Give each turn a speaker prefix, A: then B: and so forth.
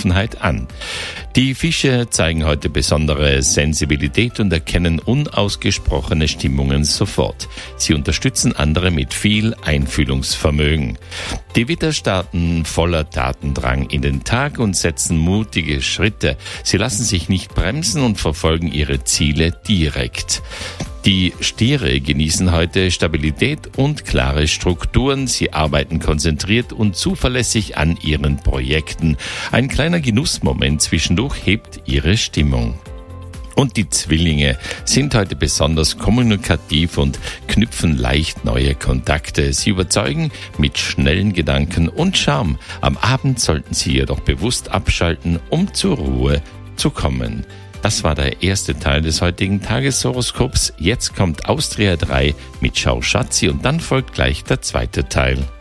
A: Offenheit an. Die Fische zeigen heute besondere Sensibilität und erkennen unausgesprochene Stimmungen sofort. Sie unterstützen andere mit viel Einfühlungsvermögen. Die Widder starten voller Tatendrang in den Tag und setzen mutige Schritte. Sie lassen sich nicht bremsen und verfolgen ihre Ziele direkt. Die Stiere genießen heute Stabilität und klare Strukturen. Sie arbeiten konzentriert und zuverlässig an ihren Projekten. Ein kleiner Genussmoment zwischendurch hebt ihre Stimmung. Und die Zwillinge sind heute besonders kommunikativ und knüpfen leicht neue Kontakte. Sie überzeugen mit schnellen Gedanken und Charme. Am Abend sollten sie jedoch bewusst abschalten, um zur Ruhe zu kommen. Das war der erste Teil des heutigen Tageshoroskops. Jetzt kommt Austria 3 mit Schau Schatzi und dann folgt gleich der zweite Teil.